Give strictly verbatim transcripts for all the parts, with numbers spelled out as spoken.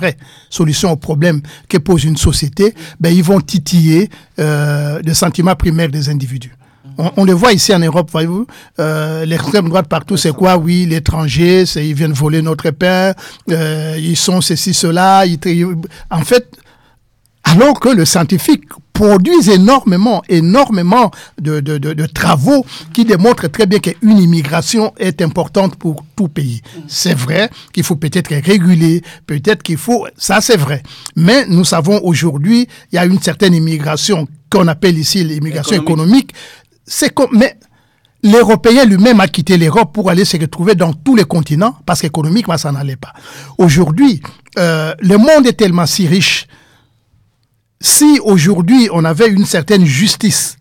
vraie solution au problème que pose une société, ben, ils vont titiller euh, le sentiment primaire des individus. On, on le voit ici en Europe, voyez-vous, euh, l'extrême droite partout, c'est quoi? Oui, l'étranger, c'est, ils viennent voler notre pain, euh, ils sont ceci, cela. Ils, en fait, alors que le scientifique produit énormément, énormément de, de, de, de travaux qui démontrent très bien qu'une immigration est importante pour tout pays. C'est vrai qu'il faut peut-être réguler, peut-être qu'il faut... Ça, c'est vrai. Mais nous savons aujourd'hui, il y a une certaine immigration qu'on appelle ici l'immigration économique. économique. C'est comme... Mais l'Européen lui-même a quitté l'Europe pour aller se retrouver dans tous les continents parce qu'économiquement, ça n'allait pas. Aujourd'hui, euh, le monde est tellement si riche. Si aujourd'hui on avait une certaine justice,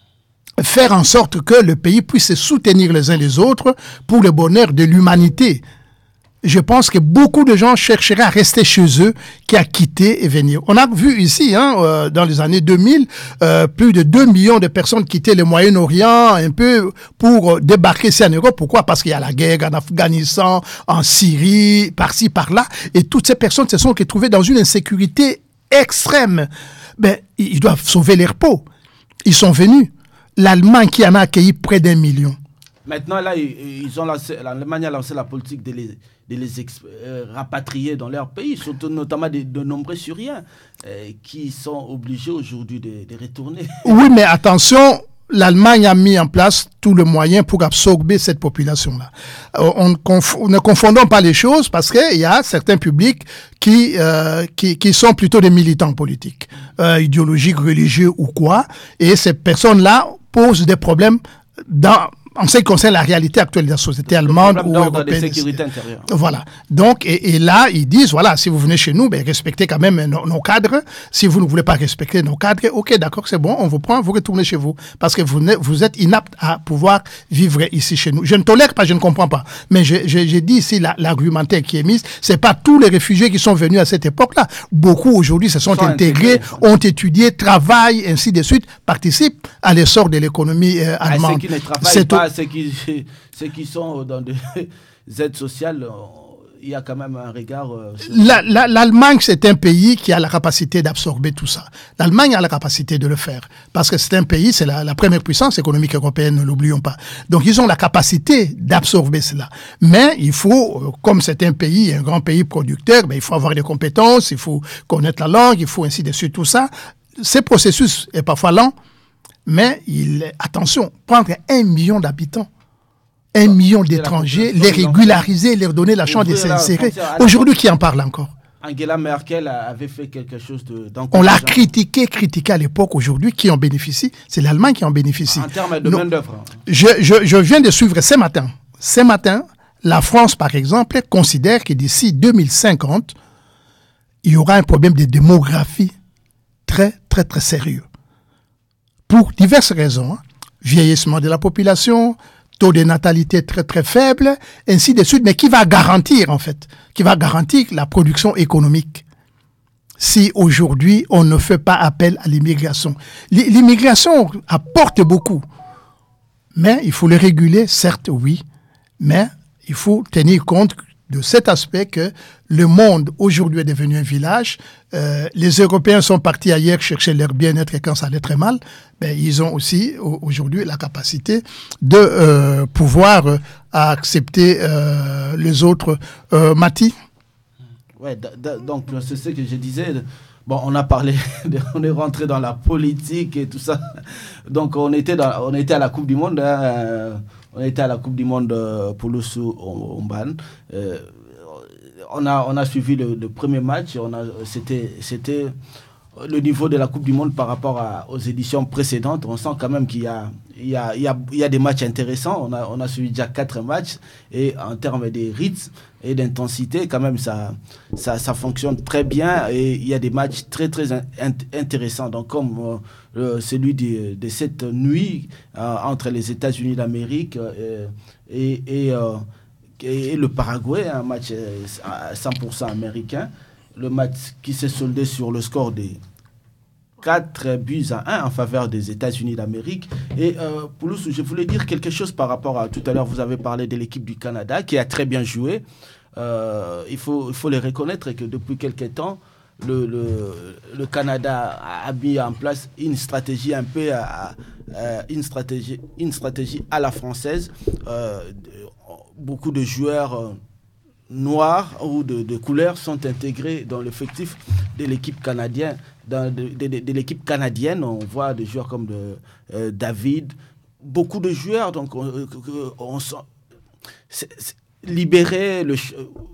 faire en sorte que le pays puisse se soutenir les uns les autres pour le bonheur de l'humanité, je pense que beaucoup de gens chercheraient à rester chez eux qu'à quitter et venir. On a vu ici, hein, euh, dans les années deux mille, euh, plus de deux millions de personnes quittaient le Moyen-Orient un peu pour débarquer ici en Europe. Pourquoi? Parce qu'il y a la guerre en Afghanistan, en Syrie, par-ci, par-là. Et toutes ces personnes se sont retrouvées dans une insécurité extrême. Ben, ils doivent sauver leur peau. Ils sont venus. L'Allemagne qui en a accueilli près d'un million. Maintenant, là, ils ont lancé, l'Allemagne a lancé la politique de les, de les ex, euh, rapatrier dans leur pays, surtout notamment de, de nombreux Syriens euh, qui sont obligés aujourd'hui de, de retourner. Oui, mais attention, l'Allemagne a mis en place tout le moyen pour absorber cette population-là. Euh, on, conf- ne confondons pas les choses parce qu'il y a certains publics qui, euh, qui, qui sont plutôt des militants politiques, euh, idéologiques, religieux ou quoi, et ces personnes-là posent des problèmes dans... en ce qui concerne la réalité actuelle de la société allemande ou européenne. Voilà. Donc, et, et là, ils disent, voilà, si vous venez chez nous, ben, respectez quand même nos, nos cadres. Si vous ne voulez pas respecter nos cadres, ok, d'accord, c'est bon, on vous prend, vous retournez chez vous. Parce que vous, vous êtes inapte à pouvoir vivre ici chez nous. Je ne tolère pas, je ne comprends pas. Mais je, je, j'ai dit ici, la, l'argumentaire qui est mis, c'est pas tous les réfugiés qui sont venus à cette époque-là. Beaucoup, aujourd'hui, se sont, sont intégrés, intégrés, ont étudié, travaillent, ainsi de suite, participent à l'essor de l'économie euh, allemande. Ah, ceux qui ne travaillent pas, ceux qui, ceux qui sont dans des aides sociales, il y a quand même un regard... Euh, la, la, L'Allemagne, c'est un pays qui a la capacité d'absorber tout ça. L'Allemagne a la capacité de le faire. Parce que c'est un pays, c'est la, la première puissance économique européenne, ne l'oublions pas. Donc, ils ont la capacité d'absorber cela. Mais il faut, comme c'est un pays, un grand pays producteur, ben, il faut avoir des compétences, il faut connaître la langue, il faut ainsi de suite, tout ça. Ce processus est parfois lent, mais il, attention, prendre un million d'habitants, un non, million d'étrangers, les régulariser, leur donner la chance de s'insérer. Aujourd'hui, qui en parle encore? Angela Merkel avait fait quelque chose de... On l'a critiqué, critiqué à l'époque. Aujourd'hui, qui en bénéficie? C'est l'Allemagne qui en bénéficie. En termes de main-d'œuvre. Je, je, je viens de suivre ce matin. Ce matin, la France, par exemple, considère que d'ici deux mille cinquante, il y aura un problème de démographie très, très, très sérieux. Pour diverses raisons. Hein. Vieillissement de la population, taux de natalité très très faible, ainsi de suite, mais qui va garantir en fait, qui va garantir la production économique si aujourd'hui on ne fait pas appel à l'immigration. L'immigration apporte beaucoup, mais il faut le réguler, certes oui, mais il faut tenir compte de cet aspect que le monde aujourd'hui est devenu un village. Euh, les Européens sont partis ailleurs chercher leur bien-être quand ça allait très mal. Ben, ils ont aussi aujourd'hui la capacité de euh, pouvoir euh, accepter euh, les autres. Euh, Mati? Ouais, d- d- donc c'est ce que je disais. Bon, on a parlé, de, on est rentré dans la politique et tout ça. Donc on était dans, on était à la Coupe du Monde. Hein, On était à la Coupe du Monde euh, pour le sous Omban. Euh, on a on a suivi le, le premier match. On a c'était c'était le niveau de la Coupe du Monde par rapport à, aux éditions précédentes. On sent quand même qu'il y a il y a il y a il y a des matchs intéressants. On a on a suivi déjà quatre matchs et en termes de rythme et d'intensité, quand même ça ça ça fonctionne très bien et il y a des matchs très très in- intéressants. Donc comme euh, celui de, de cette nuit euh, entre les États-Unis d'Amérique euh, et, et, euh, et le Paraguay, un match à cent pour cent américain, le match qui s'est soldé sur le score de quatre buts à un en faveur des États-Unis d'Amérique. Et euh, Pouloussou, je voulais dire quelque chose par rapport à tout à l'heure, vous avez parlé de l'équipe du Canada qui a très bien joué. euh, il, faut, il faut les reconnaître et que depuis quelques temps, le, le, le Canada a mis en place une stratégie un peu à, à, une, stratégie, une stratégie à la française. Euh, beaucoup de joueurs euh, noirs ou de, de couleur sont intégrés dans l'effectif de l'équipe canadienne. Dans de, de, de, de l'équipe canadienne, on voit des joueurs comme de, euh, David, beaucoup de joueurs. Donc, on, on, on c'est, c'est, libérer, le,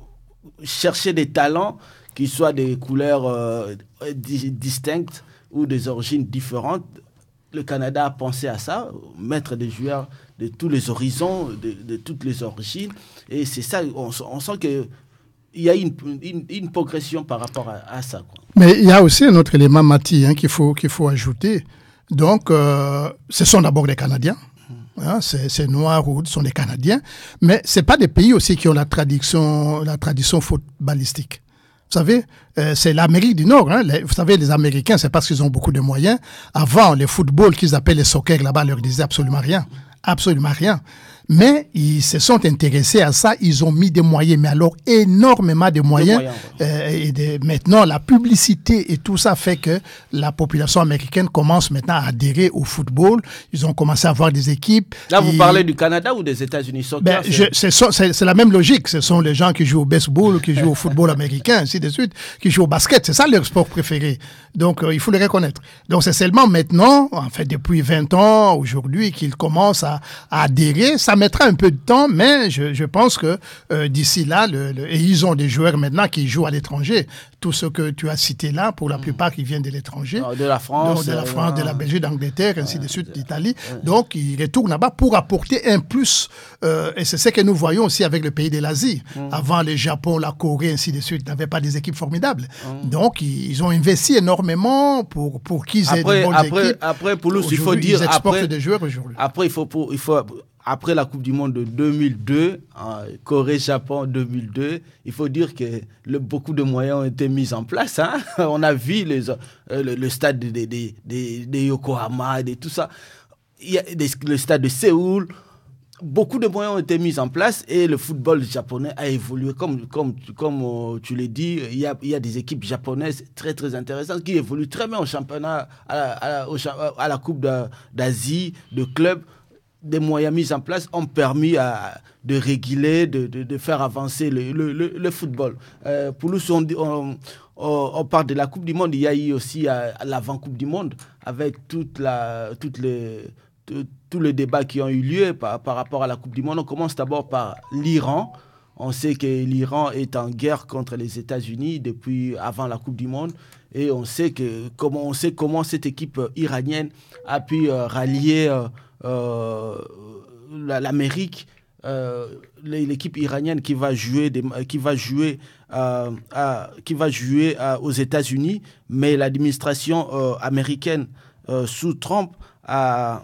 chercher des talents qui soient des couleurs euh, distinctes ou des origines différentes. Le Canada a pensé à ça, mettre des joueurs de tous les horizons, de, de toutes les origines. Et c'est ça, on, on sent qu'il y a une, une, une progression par rapport à, à ça, quoi. Mais il y a aussi un autre élément, Mati, hein, qu'il faut, qu'il faut ajouter. Donc, euh, ce sont d'abord des Canadiens. Hein, c'est, c'est noir ou ce sont des Canadiens. Mais ce n'est pas des pays aussi qui ont la tradition, la tradition footballistique. Vous savez, euh, c'est l'Amérique du Nord. Hein. Les, vous savez, les Américains, c'est parce qu'ils ont beaucoup de moyens. Avant, le football qu'ils appellent le soccer, là-bas, leur disait absolument rien. Absolument rien. Mais ils se sont intéressés à ça, ils ont mis des moyens, mais alors énormément de moyens. moyens ouais. euh, et de, maintenant, la publicité et tout ça fait que la population américaine commence maintenant à adhérer au football. Ils ont commencé à avoir des équipes. Là, vous et... parlez du Canada ou des États-Unis? Soccer, ben, c'est... Je, c'est, c'est, c'est la même logique. Ce sont les gens qui jouent au baseball, qui jouent au football américain, ainsi de suite, qui jouent au basket. C'est ça leur sport préféré. Donc, euh, il faut le reconnaître. Donc, c'est seulement maintenant, en fait, depuis vingt ans, aujourd'hui, qu'ils commencent à, à adhérer. Ça mettra un peu de temps, mais je, je pense que euh, d'ici là, le, le, et ils ont des joueurs maintenant qui jouent à l'étranger. Tous ceux que tu as cités là, pour la plupart, ils viennent de l'étranger. De la France. Donc, de la France, euh, de la Belgique, d'Angleterre, ainsi euh, de suite, d'Italie. Euh, Donc, ils retournent là-bas pour apporter un plus. Euh, et c'est ce que nous voyons aussi avec le pays de l'Asie. Euh, Avant, le Japon, la Corée, ainsi de suite, n'avaient pas des équipes formidables. Euh, Donc, ils, ils ont investi énormément pour, pour qu'ils aient après, des bonnes après, équipes. Après, Poulos, il faut dire... Ils exportent après, des joueurs aujourd'hui. Après, il faut... Pour, il faut Après la Coupe du Monde de deux mille deux, hein, Corée-Japon deux mille deux, il faut dire que le, beaucoup de moyens ont été mis en place. Hein. On a vu les, euh, le, le stade de, de, de, de, de Yokohama et tout ça. Il y a des, le stade de Séoul. Beaucoup de moyens ont été mis en place et le football japonais a évolué. Comme, comme, comme euh, tu l'as dit, il y, a, il y a des équipes japonaises très très intéressantes qui évoluent très bien au championnat, à la, à la, au, à la Coupe d'Asie, de clubs. Des moyens mis en place ont permis à, de réguler, de, de, de faire avancer le, le, le, le football. Euh, pour nous, on, on, on parle de la Coupe du Monde, il y a eu aussi à, à l'avant-Coupe du Monde, avec toute la, toutes les, tout, tous les débats qui ont eu lieu par, par rapport à la Coupe du Monde. On commence d'abord par l'Iran. On sait que l'Iran est en guerre contre les États-Unis depuis avant la Coupe du Monde. Et on sait, que, comment, on sait comment cette équipe iranienne a pu euh, rallier... Euh, Euh, l'Amérique, euh, l'équipe iranienne qui va jouer, des, qui va jouer, euh, à, qui va jouer à, aux États-Unis, mais l'administration euh, américaine euh, sous Trump a,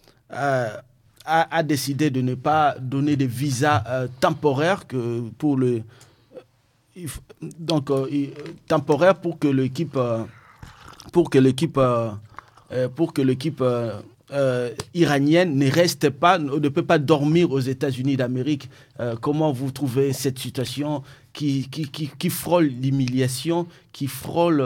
a, a, a décidé de ne pas donner de visa euh, temporaire que pour le donc euh, temporaire pour que l'équipe euh, pour que l'équipe euh, pour que l'équipe euh, Euh, iranienne ne reste pas, ne peut pas dormir aux États-Unis d'Amérique. Euh, comment vous trouvez cette situation qui, qui, qui, qui frôle l'humiliation, qui frôle...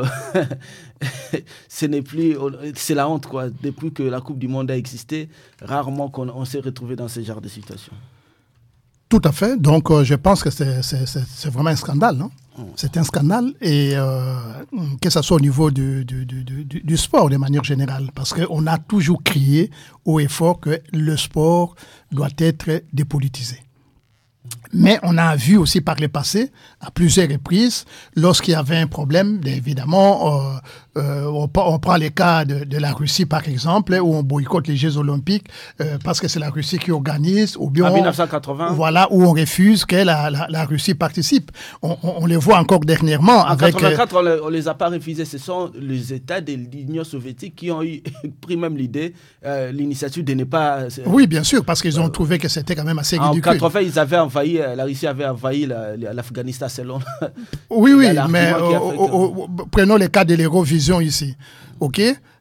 Ce n'est plus... C'est la honte, quoi. Depuis que la Coupe du Monde a existé, rarement qu'on on s'est retrouvé dans ce genre de situation. Tout à fait. Donc, euh, je pense que c'est, c'est, c'est, c'est vraiment un scandale, non? C'est un scandale, et euh, que ce soit au niveau du, du, du, du, du sport de manière générale, parce qu'on a toujours crié haut et fort que le sport doit être dépolitisé. Mais on a vu aussi par le passé, à plusieurs reprises, lorsqu'il y avait un problème, évidemment, euh, euh, on, on prend les cas de, de la Russie, par exemple, où on boycotte les Jeux Olympiques euh, parce que c'est la Russie qui organise, ou bien en on, dix-neuf cent quatre-vingts. Voilà, où on refuse que la, la, la Russie participe. On, on, on les voit encore dernièrement. En avec, quatre-vingt-quatre, euh, on ne les a pas refusés. Ce sont les États de l'Union soviétique qui ont eu, pris même l'idée, euh, l'initiative de ne pas... Euh, oui, bien sûr, parce qu'ils ont euh, trouvé que c'était quand même assez ridicule. En quatre-vingts, ils avaient envahi... La Russie avait envahi la, l'Afghanistan selon... Oui, oui, mais oh, oh, oh, prenons le cas de l'Eurovision ici. OK ?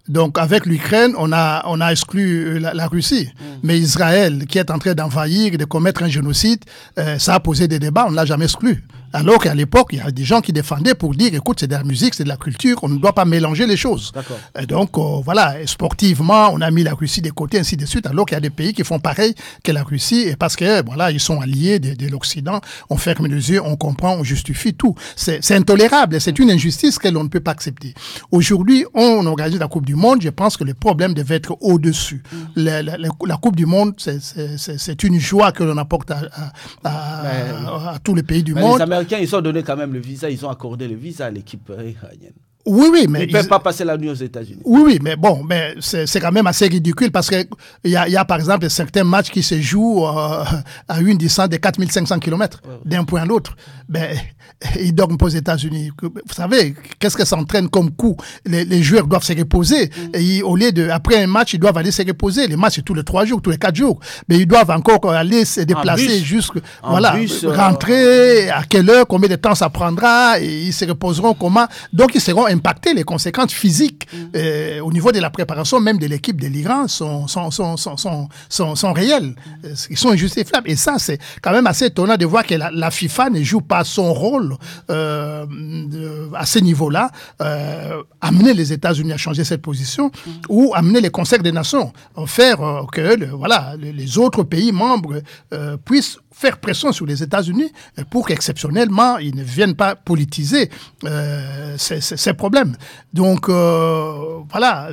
Donc, avec l'Ukraine, on a, on a exclu la, la Russie. Mmh. Mais Israël, qui est en train d'envahir, de commettre un génocide, euh, ça a posé des débats, on ne l'a jamais exclu. Alors qu'à l'époque, il y a des gens qui défendaient pour dire, écoute, c'est de la musique, c'est de la culture, on ne doit pas mélanger les choses. D'accord. Et donc, euh, voilà, et sportivement, on a mis la Russie de côté, ainsi de suite, alors qu'il y a des pays qui font pareil que la Russie, et parce que, voilà, ils sont alliés de, de l'Occident, on ferme les yeux, on comprend, on justifie tout. C'est, c'est intolérable, et c'est une injustice que l'on ne peut pas accepter. Aujourd'hui, on organise la Coupe du Monde, je pense que le problème devait être au-dessus. Mm. La, la, la Coupe du Monde, c'est, c'est, c'est, c'est une joie que l'on apporte à, à, à, à, à tous les pays du mais monde. Les Américains, ils ont donné quand même le visa, ils ont accordé le visa à l'équipe iranienne. Oui, oui, mais... Ils ne peuvent pas passer la nuit aux États-Unis. Oui, oui, mais bon, mais c'est, c'est quand même assez ridicule parce qu'il y a, y a, par exemple, certains matchs qui se jouent euh, à une distance de quatre mille cinq cents kilomètres ouais, ouais. d'un point à l'autre. Ben, ils dorment pas aux États-Unis. Vous savez, qu'est-ce que ça entraîne comme coup? Les, les joueurs doivent se reposer. Mm. Et ils, au lieu de, après un match, ils doivent aller se reposer. Les matchs, c'est tous les trois jours, tous les quatre jours. Mais ils doivent encore aller se déplacer jusqu'à, voilà, bus, rentrer, euh... à quelle heure, combien de temps ça prendra, et ils se reposeront comment. Donc, ils seront impacter les conséquences physiques mmh. euh, au niveau de la préparation même de l'équipe de l'Iran sont, sont, sont, sont, sont, sont, sont réels. Mmh. Ils sont injustifiables. Et ça, c'est quand même assez étonnant de voir que la, la FIFA ne joue pas son rôle euh, de, à ce niveau-là, euh, amener les États-Unis à changer cette position mmh. ou amener les conseils des nations, faire euh, que le, voilà, les, les autres pays membres euh, puissent faire pression sur les États-Unis pour qu'exceptionnellement, ils ne viennent pas politiser euh, ces, ces, ces problèmes. Donc, euh, voilà,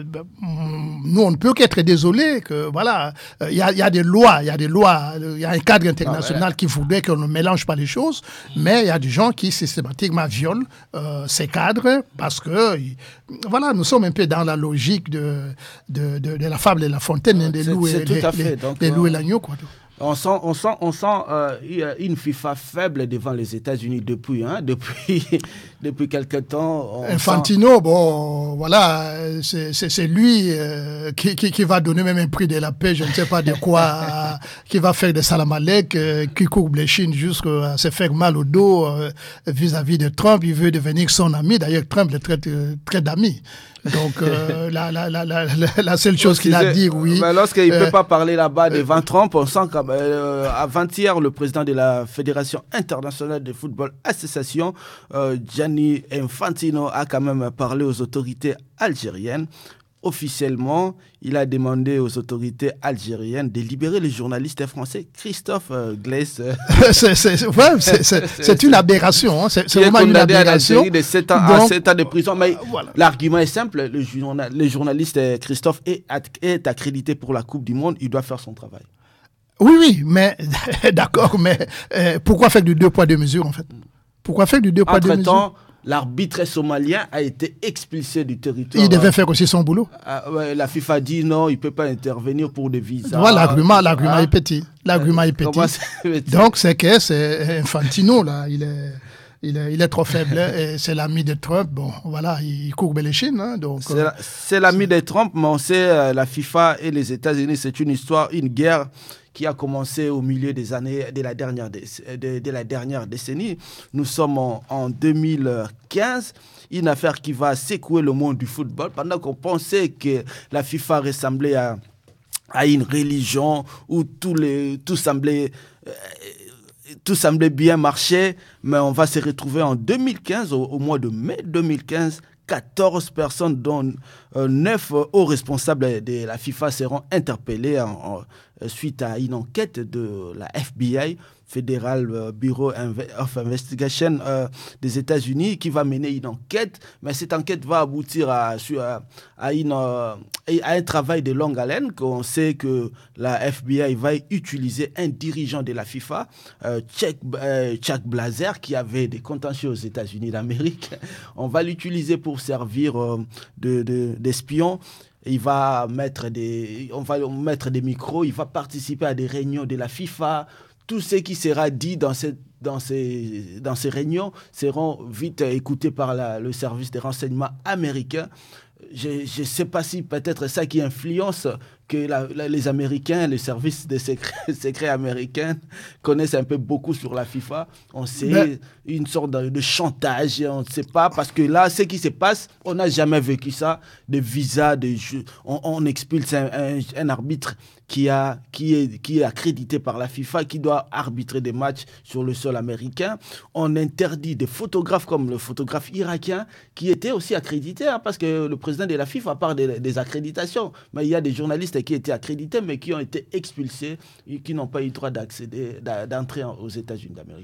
nous, on ne peut qu'être désolés que, voilà, il y a, y a des lois, il y a des lois, il y a un cadre international ah ouais. qui voudrait qu'on ne mélange pas les choses, mais il y a des gens qui systématiquement violent euh, ces cadres parce que, voilà, nous sommes un peu dans la logique de, de, de, de la fable de La Fontaine, des loups et, les, les, les loups et l'agneau, quoi. On sent, on sent, on sent euh, une FIFA faible devant les États-Unis depuis, hein, depuis, depuis quelque temps. Infantino, sent... bon, voilà, c'est, c'est, c'est lui euh, qui, qui, qui va donner même un prix de la paix, je ne sais pas de quoi, qui va faire des salamalek, euh, qui courbe les chines jusqu'à se faire mal au dos euh, vis-à-vis de Trump. Il veut devenir son ami. D'ailleurs, Trump le traite, traite d'ami. Donc, euh, la, la, la, la, la seule chose qu'il a dit, oui. Mais lorsqu'il ne euh, peut pas parler là-bas devant euh, Trump, on sent qu'avant-hier, euh, le président de la Fédération internationale de football association, euh, Gianni Infantino, a quand même parlé aux autorités algériennes. Officiellement, il a demandé aux autorités algériennes de libérer le journaliste français Christophe euh, Glaise. c'est, c'est, ouais, c'est, c'est, c'est une aberration. Hein. C'est, c'est vraiment une aberration. De sept ans Donc, à sept ans de prison. Mais euh, voilà. L'argument est simple. Le, journal, le journaliste Christophe est, est accrédité pour la Coupe du Monde. Il doit faire son travail. Oui, oui, mais d'accord. Mais euh, pourquoi faire du deux poids, deux mesures, en fait? Pourquoi faire du deux poids, deux mesures? L'arbitre somalien a été expulsé du territoire. Il devait faire aussi son boulot. Euh, ouais, la FIFA dit non, il ne peut pas intervenir pour des visas. Voilà, l'argument, l'argument ah. est petit. L'argument euh, est petit. C'est Donc, c'est que c'est Infantino, là, il est, il est, il est trop faible. Et c'est l'ami de Trump. Bon, voilà, il courbe les chines. Hein, donc, c'est, la, c'est l'ami de Trump, mais on sait, euh, la FIFA et les États-Unis, c'est une histoire, une guerre qui a commencé au milieu des années de la dernière, de, de, de la dernière décennie. Nous sommes en, en deux mille quinze, une affaire qui va secouer le monde du football, pendant qu'on pensait que la FIFA ressemblait à, à une religion où tout, les, tout, semblait, euh, tout semblait bien marcher, mais on va se retrouver en deux mille quinze, au, au mois de mai deux mille quinze, quatorze personnes, dont euh, neuf hauts responsables de la FIFA seront interpellés en, en, suite à une enquête de la F B I, Federal Bureau of Investigation euh, des États-Unis, qui va mener une enquête, mais cette enquête va aboutir à, à, à, une, euh, à un travail de longue haleine, qu'on sait que la F B I va utiliser un dirigeant de la FIFA, euh, Chuck, euh, Chuck Blazer, qui avait des contentieux aux États-Unis d'Amérique. On va l'utiliser pour servir euh, de, de, d'espion. Il va mettre des, on va mettre des micros, il va participer à des réunions de la FIFA. Tout ce qui sera dit dans, cette, dans, ces, dans ces réunions seront vite écoutés par la, le service de renseignement américain. Je ne sais pas si peut-être ça qui influence que la, la, les Américains, les services de secrets, secrets américains connaissent un peu beaucoup sur la FIFA. On sait ben, une sorte de, de chantage, on ne sait pas, parce que là, ce qui se passe, on n'a jamais vécu ça, des visas, des jeux. On, on expulse un, un, un arbitre qui, a, qui, est, qui est accrédité par la FIFA, qui doit arbitrer des matchs sur le sol américain. On interdit des photographes comme le photographe irakien, qui était aussi accrédité, hein, parce que le président de la FIFA parle des, des accréditations. Mais il y a des journalistes qui étaient accrédités, mais qui ont été expulsés et qui n'ont pas eu le droit d'accéder, d'entrer aux États-Unis d'Amérique.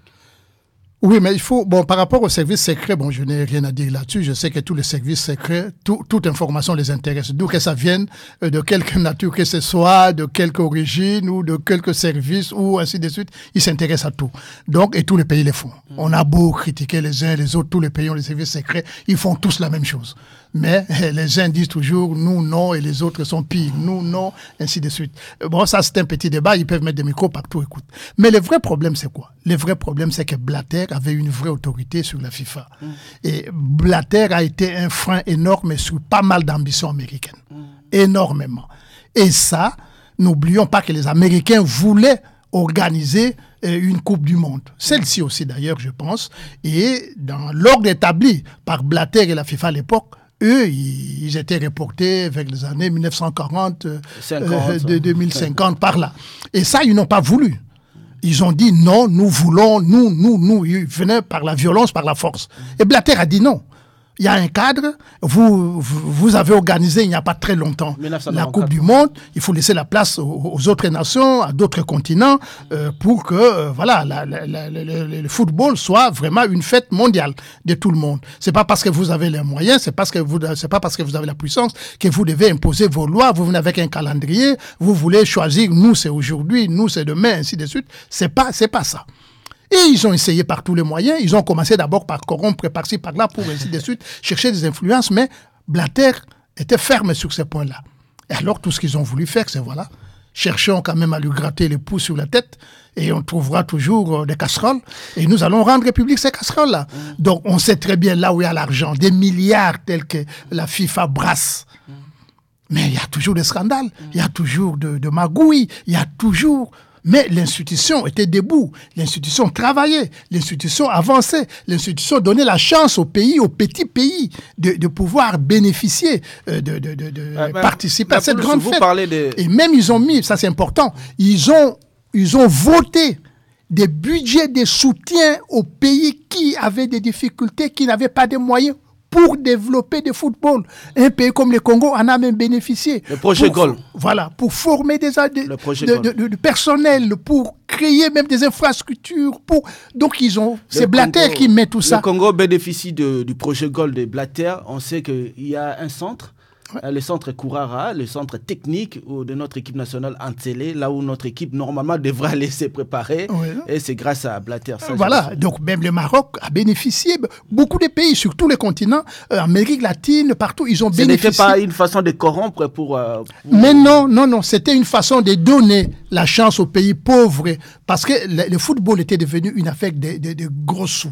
Oui, mais il faut, bon, par rapport aux services secrets, bon, je n'ai rien à dire là-dessus. Je sais que tous les services secrets, tout, toute information les intéresse. D'où que ça vienne, de quelque nature que ce soit, de quelque origine ou de quelque service ou ainsi de suite, ils s'intéressent à tout. Donc, et tous les pays les font. Mmh. On a beau critiquer les uns et les autres, tous les pays ont les services secrets, ils font tous la même chose. Mais les uns disent toujours nous non et les autres sont pires, nous non, ainsi de suite. Bon, ça c'est un petit débat, ils peuvent mettre des micros partout, écoute. Mais le vrai problème c'est quoi? Le vrai problème c'est que Blatter avait une vraie autorité sur la FIFA. Mm. Et Blatter a été un frein énorme sur pas mal d'ambitions américaines. Mm. Énormément. Et ça, n'oublions pas que les Américains voulaient organiser une Coupe du Monde. Celle-ci aussi d'ailleurs, je pense. Et dans l'ordre établi par Blatter et la FIFA à l'époque, eux, ils étaient reportés vers les années mille neuf cent quarante, cinquante, euh, de deux mille cinquante, par là. Et ça, ils n'ont pas voulu. Ils ont dit non, nous voulons, nous, nous, nous. Ils venaient par la violence, par la force. Et Blatter a dit non. Il y a un cadre, vous, vous avez organisé il n'y a pas très longtemps la Coupe du Monde, il faut laisser la place aux, aux autres nations, à d'autres continents, euh, pour que euh, voilà, la, la, la, la, le football soit vraiment une fête mondiale de tout le monde. C'est pas parce que vous avez les moyens, c'est parce que vous, c'est pas parce que vous avez la puissance que vous devez imposer vos lois, vous venez avec un calendrier, vous voulez choisir, nous c'est aujourd'hui, nous c'est demain, ainsi de suite. C'est pas, c'est pas ça. Et ils ont essayé par tous les moyens. Ils ont commencé d'abord par corrompre par-ci, par-là, pour ainsi de suite, chercher des influences. Mais Blatter était ferme sur ces points-là. Et alors, tout ce qu'ils ont voulu faire, c'est voilà, cherchons quand même à lui gratter les pouces sur la tête et on trouvera toujours des casseroles. Et nous allons rendre public ces casseroles-là. Mmh. Donc, on sait très bien là où il y a l'argent, des milliards tels que la FIFA brasse. Mmh. Mais il y a toujours des scandales, il mmh. y a toujours de, de magouilles, il y a toujours... Mais l'institution était debout, l'institution travaillait, l'institution avançait, l'institution donnait la chance au pays, aux petits pays, de, de pouvoir bénéficier, de, de, de, de ah, ben, participer ben, à cette grande fête. De... Et même ils ont mis, ça c'est important, ils ont, ils ont voté des budgets de soutien aux pays qui avaient des difficultés, qui n'avaient pas de moyens pour développer du football. Un pays comme le Congo en a même bénéficié. Le projet Gol. Voilà, pour former des, de, de, de, de, de personnel, pour créer même des infrastructures. Pour... Donc, ils ont... C'est Blatter qui met tout ça. Le Congo bénéficie de, du projet Gol de Blatter. On sait qu'il y a un centre. Ouais. Le centre Kourara, le centre technique de notre équipe nationale Antélé, là où notre équipe normalement devrait aller se préparer. Ouais. Et c'est grâce à Blatter. Ça, voilà, donc même le Maroc a bénéficié. Beaucoup de pays sur tous les continents, euh, Amérique latine, partout, ils ont Ce bénéficié. Ce n'était pas une façon de corrompre pour, euh, pour... Mais non, non, non, c'était une façon de donner la chance aux pays pauvres. Parce que le, le football était devenu une affaire de, de, de gros sous.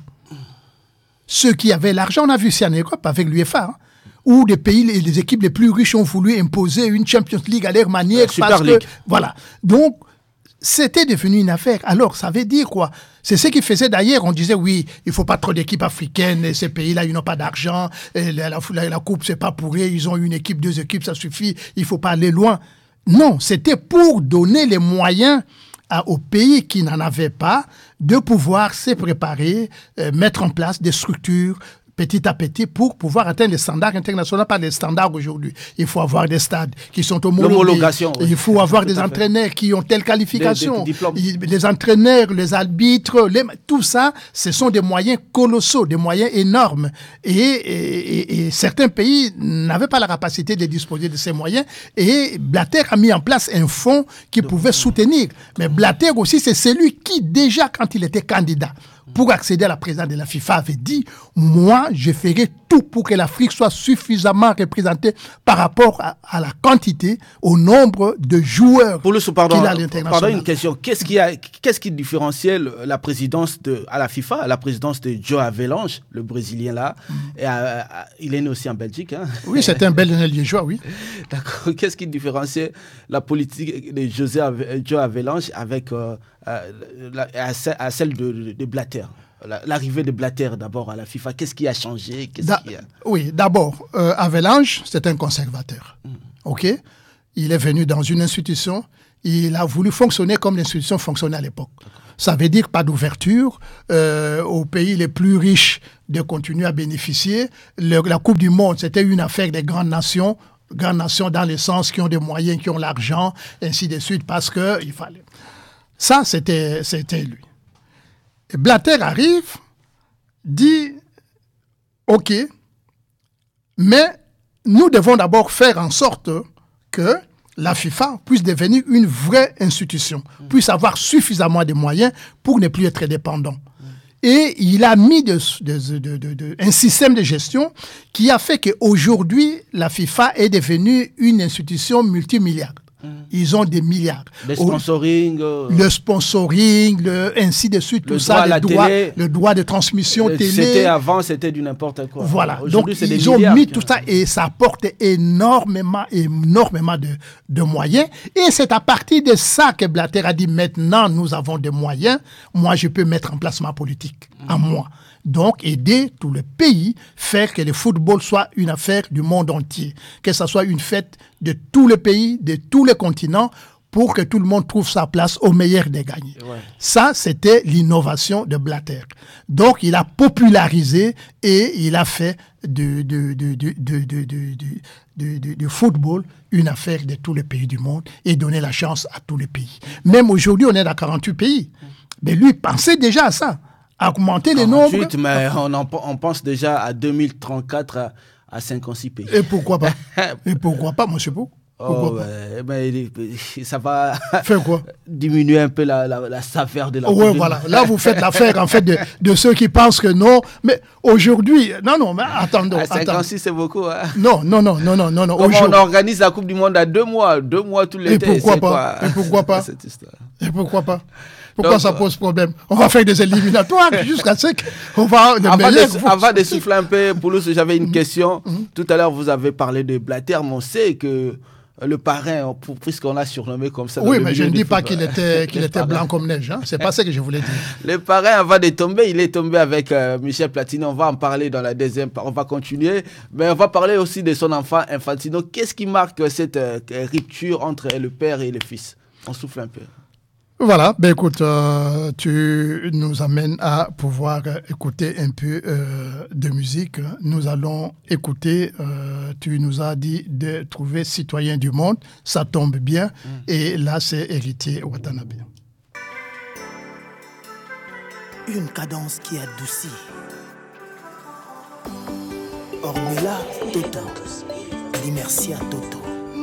Ceux qui avaient l'argent, on a vu ça en Europe avec l'UEFA, hein, où des pays, les, les équipes les plus riches ont voulu imposer une Champions League à leur manière. Super parce League. Que, voilà. Donc, c'était devenu une affaire. Alors, ça veut dire quoi? C'est ce qui faisait d'ailleurs, on disait, oui, il ne faut pas trop d'équipes africaines, et ces pays-là, ils n'ont pas d'argent, et la, la, la, la coupe, c'est pas pour eux, ils ont une équipe, deux équipes, ça suffit, il ne faut pas aller loin. Non, c'était pour donner les moyens à, aux pays qui n'en avaient pas de pouvoir se préparer, euh, mettre en place des structures, petit à petit, pour pouvoir atteindre les standards internationaux, pas les standards aujourd'hui. Il faut avoir des stades qui sont homologués. Il faut avoir des entraîneurs qui ont telle qualification. Des, des les entraîneurs, les arbitres, les, tout ça, ce sont des moyens colossaux, des moyens énormes. Et, et, et, et certains pays n'avaient pas la capacité de disposer de ces moyens. Et Blatter a mis en place un fonds qui pouvait soutenir. Mais Blatter aussi, c'est celui qui, déjà, quand il était candidat, pour accéder à la présidence de la FIFA, avait dit « Moi, je ferai tout pour que l'Afrique soit suffisamment représentée par rapport à, à la quantité, au nombre de joueurs Pour le, pardon, qu'il a à l'international. » Pardon, une question. Qu'est-ce qui, a, qu'est-ce qui différenciait la présidence de, à la FIFA, à la présidence de João Havelange, le Brésilien là, mm. et à, à, il est né aussi en Belgique. Hein? Oui, c'était un Belge liégeois, oui. D'accord. Qu'est-ce qui différenciait la politique de José João Havelange avec euh, euh, la, à, à celle de, de, de Blatter? L'arrivée de Blatter d'abord à la FIFA, qu'est-ce qui a changé? Qu'est-ce da, qui a... Oui, d'abord, euh, Havelange, c'est un conservateur. Mm. OK? Il est venu dans une institution, il a voulu fonctionner comme l'institution fonctionnait à l'époque. Ça veut dire pas d'ouverture euh, aux pays les plus riches de continuer à bénéficier. Le, la Coupe du Monde, c'était une affaire des grandes nations, grandes nations dans le sens qui ont des moyens, qui ont l'argent, ainsi de suite, parce que il fallait. Ça, c'était, c'était lui. Et Blatter arrive, dit, OK, mais nous devons d'abord faire en sorte que la FIFA puisse devenir une vraie institution, mmh. puisse avoir suffisamment de moyens pour ne plus être dépendant. Mmh. Et il a mis de, de, de, de, de, un système de gestion qui a fait qu'aujourd'hui, la FIFA est devenue une institution multimilliardaire. Ils ont des milliards. Le sponsoring. Euh, le sponsoring, le, ainsi de suite, tout ça, le droit, le droit de transmission le, télé. C'était avant, c'était du n'importe quoi. Voilà. Donc, ils ont mis tout ça et ça apporte énormément, énormément de, de moyens. Et c'est à partir de ça que Blatter a dit, maintenant, nous avons des moyens. Moi, je peux mettre en place ma politique, mmh. à moi. Donc, aider tout le pays, faire que le football soit une affaire du monde entier, que ça soit une fête de tous les pays, de tous les continents, pour que tout le monde trouve sa place au meilleur des gagnants. Ouais. Ça, c'était l'innovation de Blatter. Donc, il a popularisé et il a fait du, du, du, du, du, du, du, du, du, du football une affaire de tous les pays du monde et donner la chance à tous les pays. Même aujourd'hui, on est dans quarante-huit pays. Mais lui, pensait déjà à ça. Augmenter les nombres. Mais on, en, on pense déjà à deux mille trente-quatre à, à cinquante-six pays. Et pourquoi pas? Et pourquoi pas, monsieur Pou? Oh, ouais, ben, ça va faire quoi? Diminuer un peu la, la, la saveur de la Oui, oh, voilà. Là, vous faites l'affaire en fait de, de ceux qui pensent que non. Mais aujourd'hui, non, non, mais attendons. À cinquante-six, c'est beaucoup. Hein? Non, non, non, non, non, non. non. Comment on organise la Coupe du Monde à deux mois, deux mois tous les Et pourquoi pas? Et pourquoi pas? Et pourquoi pas? Pourquoi donc, ça pose problème? On va faire des éliminatoires jusqu'à ce qu'on va... Avant de, avant de souffler un peu, Poulos, j'avais une question. Mm-hmm. Tout à l'heure, vous avez parlé de Blatter, mais on sait que le parrain, puisqu'on l'a surnommé comme ça... Oui, mais je ne dis pas qu'il était, qu'il était blanc comme neige. Hein? C'est pas ça que je voulais dire. Le parrain, avant de tomber, il est tombé avec euh, Michel Platini. On va en parler dans la deuxième... On va continuer. Mais on va parler aussi de son enfant Infantino. Qu'est-ce qui marque cette euh, rupture entre le père et le fils? On souffle un peu. Voilà, ben écoute, euh, tu nous amènes à pouvoir euh, écouter un peu euh, de musique. Nous allons écouter, euh, tu nous as dit de trouver Citoyen du monde, ça tombe bien, mmh. et là c'est Héritier Watanabe. Une cadence qui adoucit. Ornella Toto, l'immersia Toto.